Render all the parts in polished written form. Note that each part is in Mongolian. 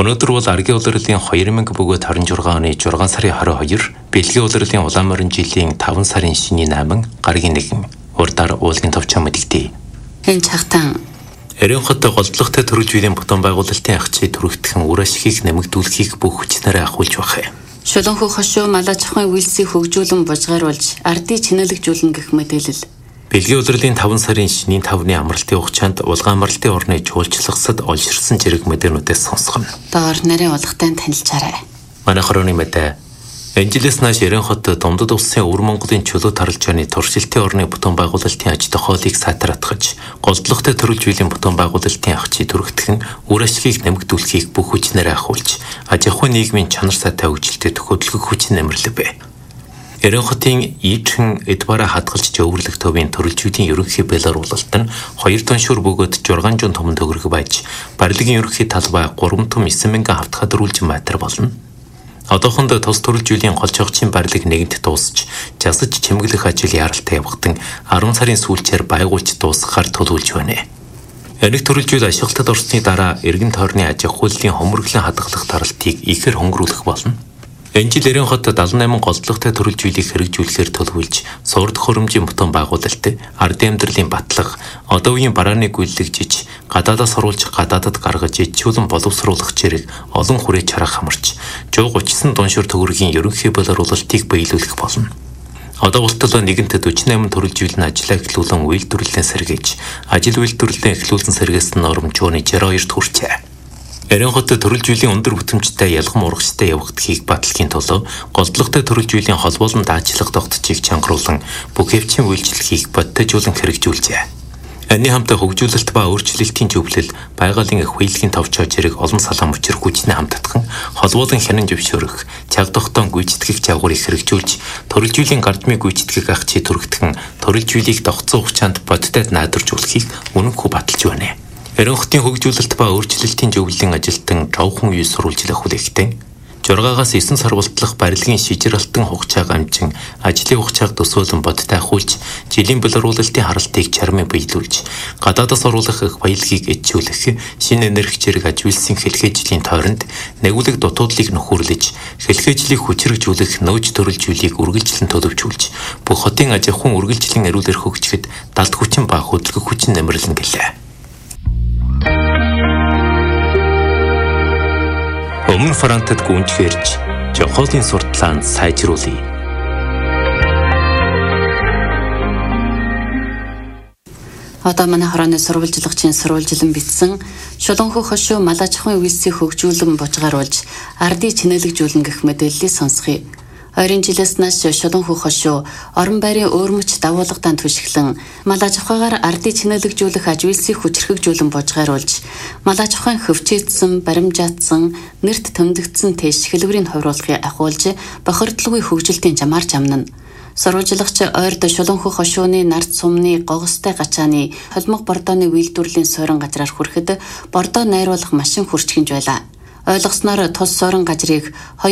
Өнөөдөр бол Аргийн улирлын 2026 оны 6 сарын 22, Бэлгийн улирлын Улаанморин жилийн 5 сарын шний 8, гаргийн 1, урдаар уулын товчоо мэдэгдэв. Энэ цагтан Эренхот голдлогтой төрөлж үеийн бутан байгуулалтын ахчид төрөгдсөн үр ашгийг нэмэгдүүлэхийг бүх хүчнээрээ ахуулж байна. Шулуунхүү хошуу малаачхан үйлсийг хөгжүүлэн бужгааруулж ардыг чинэлэгжүүлнэ гэх мэдээлэл. Бэлгийн улирлын 5 сарын шний 5-ны амралтын хугацаанд улгаан амралтын орны жуулчлагсад олширсан зэрэг мэдээнүүдээс сонсгоно. Доор нарийн улгатай танилцаарай. Манай хорооны мэдээ. Энжилээс нааш Эренхот Дундад улсын Өвөр Монголын чөлөө таралжааны туршилтын орны бутан байгуулалтын аж тохиолыг сайтратгаж, голдлогтой төрөлж үеийн бутан байгуулалтын ахчид төрөгдсөн үр ашгийг нэмэгдүүлэхийг бүх хүчнээрээ ахуулж, аж ахуйн нийгмийн чанар сайтай хөгжилтэд хөдөлгөх хүчин нэмэрлэв. Эренхотын Ийдхэн Эдбара хадгалж өвөрлөх төвийн төрөлж үеийн ерөнхий бэлэруулалт нь 2 тонн шүр бөгөөд 6 жун том төгрөг байж, барилгын ерөнхий талбай 3 том 9 мянган хавтгай дөрвөлжин метр болно. Одоохондоо тус төрөлж үеийн голч хогчийн барилыг нэгэнт дуусч, жасаж чимэглэх ажил яаралтай явагдсан 10 сарын сүүлчээр байгуулж дуусгахаар төлөвлөж байна. Энийг төрөлж үйл ашиглалтад орсны дараа эргэн тойрны аж ахуйлын хомөрглөн хадгалах даралтыг ихээр хөнгөрүүлэх болно. Энэ жил Эренхот 78 голдлогтой төрөлж үеийг хэрэгжүүлэхээр төлөвлөж, сурд хөрөмжийн бутан байгуулалт, ардын амьдралын батлага, одоо үеийн барааны гүйлэгжиж, гадаадаас оруулж гадаадад гаргаж ичүүлэн боловсруулах зэрэг олон хүрээ чарах хамарч, 139 дуншир төгрөгийн ерөнхий боловсруулалтыг биелүүлэх болно. Одоо болтол нэгэнт 48 төрөлж үйл нь ажиллаа эхлүүлэн үйлдвэрлэлээ сэргээж, ажил үйлдвэрлэлээ эхлүүлсэн сэргээсэн норм жууны 62-т хүрчээ. Эренхот төрөлж үеийн өндөр бүтэмжтэй ялгам урагштай явагдахыг баталхийн тулд голдлогтой төрөлж үеийн холбоолон даатчлах тогтцыг чангаруулан бүх хэвчийн үйлчлэхийг бодтойжуулан хэрэгжүүлжээ. Энэний хамтаа хөгжүүлэлт ба өөрчлөлтийн зөвлөл, байгалийн их хуйлагын товчоо зэрэг олон салаан мөчр хүчний хамтдагхан холбоолон хянан зөвшөөрөх, цаг тогтоон гүйцэтгэх жагварыг хэрэгжүүлж, төрөлж үеийн гардмыг гүйцэтгэх ахчид төрөгдсөн төрөлж үеийг тогтсон хугацаанд бодтойд найдваржуулахыг үнэнхүү баталж байна. Эренхотын хөгжүүлэлт ба өөрчлөлтийн зөвлөлийн ажилтан Жовхон үе сурвалжлах хүлээгтэн 6-аас 9 сар болтлох барилгын шижиралтан хугацааг амжин ажлын хугацааг төсөөлөн бодтой ахуулж, жилийн боловсруулалтын харалтыг чармын биелүүлж, гадаадаас оруулах их баялагийг ичүүлэх, шинэ энерги зэрэг ажилуулсан хэлхээжлийн тойронд нэгүлэг дутуудлыг нөхөрлөж, хэлхээжлийг хүчрэгжүүлэх нөөж төрөлж үеийг үргэлжлэн төлөвшүүлж, бүх хотын аж ахуйн үргэлжлэн эрүүл эрх хөгжихэд далд хүчин ба хөдөлгөх хүчин нэмэрлэн гэлээ. Өмнө Франтад гүнжгэрж, Жохолын сурталаанд сайжруулъя. Одоо манай хорооны сурвалжлагчийн сурвалжлан бичсэн Шулуунхүү хошуу малаачхан үйлсийг хөгжүүлэн бужгааруулж, ардыг чинэлэгжүүлнэ гэх мэдээллийг сонсгоё. Ойрын жилээс нааш Шулуунхүү хошуу орон байрын өөрмөч дагуулгатай түшиглэн малааж ахуйгаар ардыг чинэлэгжүүлэх аж үйлсийг хүчрхэгжүүлэн бужгааруулж, малааж ахуйн хөвчөөдсөн, баримжаатсан, нэрт төмдөгдсөн тэш хэлбэрийг хувруулахыг ахуулж, бохирдлогын хөгжилтийн жамаар жамнана. Сурвалжлагч ойрд Шулуунхүү хошууны нарт сумны гогстой гачааны холмог бордооны үйлдвэрлэлийн суурин газраар хүрэхэд бордоо найруулах машин хүрч гинж байлаа. Ойлгосноор тус суурин газрыг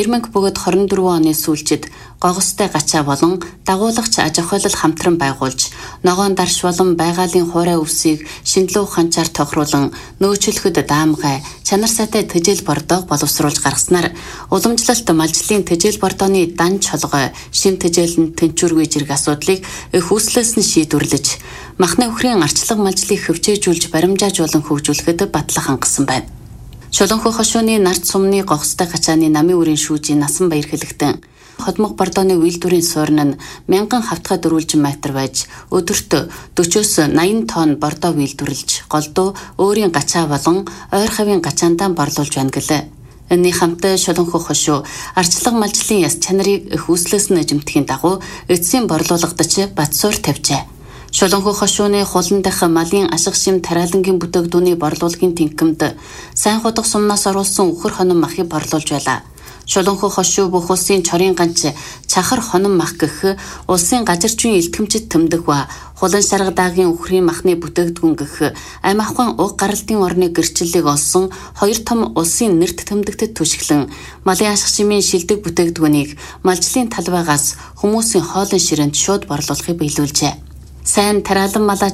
2024 оны сүүлчид гогстой гачаа болон дагуулагч аж ахуйлал хамтран байгуулж, ногоон дарш болон байгалийн хуурай өвсийг шинэлүү ханчаар тохируулан нөөцлөхөд даамгай чанар сайтай тэжээл бордоог боловсруулж гаргаснаар уламжлалт малжлын тэжээл бордооны дан чолгой, шин тэжээлэн тэнцвэргүй зэрэг асуудлыг их үүслээс нь шийдвэрлэж, махны өхрийн арчлаг малжлыг хөвчөөжүүлж баримжаажуулан хөгжүүлэхэд батлах хангасан байна. Шулуунхүү хошууны нарт сумны гогстой гачааны намын үрийн шүүжийн насан баяр хэлэгтэн холмог бордооны үйлдвэрийн суурин нь 1000 хавтгай дөрвөлжин метр байж, өдөрт 40-80 тонн бордоо үйлдвэрлэж, голдуу өөрийн гачаа болон ойр хавийн гачаандаа борлуулж байна гэлээ. Энэний хамтаа Шулуунхүү хошуу арчлаг малжлын яс чанарыг их үүслээс нь эзэмдэхийн дагуу эцсийн борлуулгач Батсуур тавьжээ. Шулуунхүү хошууны хулан дахь малын ашиг шим тариалангийн бүтээгдүүний борлуулгын тэнхимд сайн худах сумнаас оруулсан үхэр хонон махыг борлуулж байлаа. Шулуунхүү хошуу бүх улсын чорын ганц чахар хонон мах гэх улсын газарчуйн элтгэмжид тэмдэг ба хулан шарга даагийн үхрийн махны бүтээгдэхүүн гэх амь ахуйн уг гаралтын орны гэрчлэлийг олсон 2 том улсын нэрт тэмдэгтэд түшиглэн малын ашиг шимийн шилдэг бүтээгдэхүүнийг малжлын талбайгаас хүмүүсийн хоолын ширээнд шууд борлуулахыг биелүүлжээ. Сайн тариалан малаа